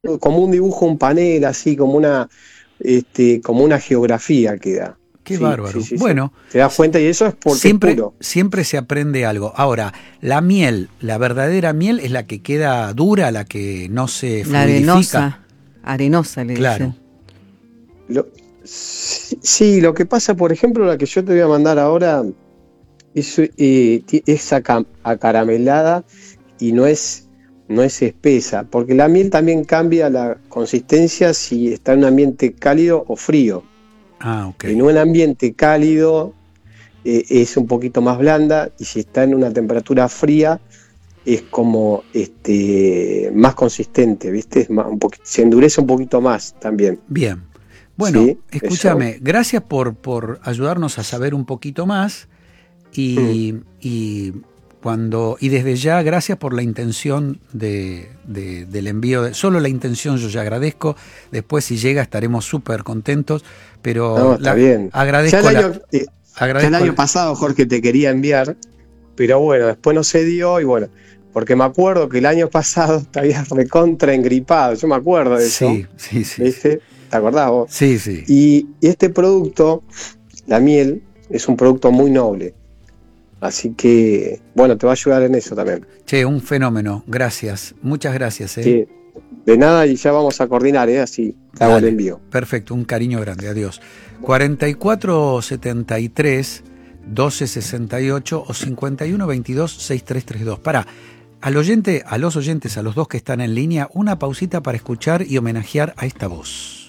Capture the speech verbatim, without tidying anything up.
como un dibujo, un panel, así, como una, este, como una geografía queda. Qué Sí, bárbaro. sí, sí, sí. Bueno, ¿Te das cuenta? Y eso es porque es siempre, puro. siempre se aprende algo. Ahora, la miel, la verdadera miel es la que queda dura, la que no se La fluidifica. arenosa, arenosa le Claro. dicen. Lo- sí, sí, lo que pasa, por ejemplo, la que yo te voy a mandar ahora es, eh, ti- es aca- acaramelada y no es, no es espesa, porque la miel también cambia la consistencia si está en un ambiente cálido o frío. Ah, ok. En un ambiente cálido eh, es un poquito más blanda y si está en una temperatura fría es como este, más consistente, ¿viste? Es más, un poqu- se endurece un poquito más también. Bien. Bueno, Sí, escúchame, eso. gracias por, por ayudarnos a saber un poquito más y, Mm. y cuando y desde ya gracias por la intención de, de- del envío. De, solo la intención yo ya agradezco. Después si llega estaremos súper contentos, pero No, está la, bien. Ya agradezco el la, año, eh, ya el agradezco año la- pasado, Jorge, te quería enviar, pero bueno, después no se dio y bueno, porque me acuerdo que el año pasado te habías recontra engripado, yo me acuerdo de eso, sí, sí, sí, sí, ¿viste? ¿Te acordás vos? sí, sí. Y, y este producto, la miel, es un producto muy noble. Así que, bueno, te va a ayudar en eso también. Che, un fenómeno, gracias, muchas gracias, eh. Sí, de nada y ya vamos a coordinar, ¿eh? Así te hago el Dale, envío. perfecto, un cariño grande, adiós. cuarenta y cuatro setenta y tres doce sesenta y ocho o cincuenta y uno veintidós sesenta y tres treinta y dos. Pará, al oyente, a los oyentes, a los dos que están en línea, una pausita para escuchar y homenajear a esta voz.